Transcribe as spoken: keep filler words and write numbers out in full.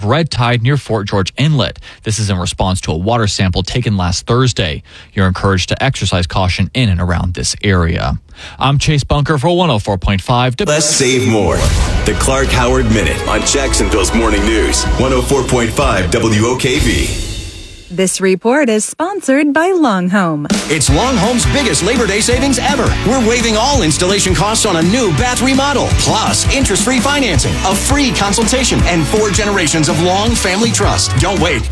red tide near Fort George Inlet. This is in response to a water sample taken last Thursday. You're encouraged to exercise caution in and around this area. I'm Chase Bunker for one oh four point five. Let's save more. The Clark Howard Minute on Jacksonville's Morning News. one oh four point five W O K V. This report is sponsored by Long Home. It's Long Home's biggest Labor Day savings ever. We're waiving all installation costs on a new bath remodel, plus interest-free financing, a free consultation, and four generations of Long family trust. Don't wait.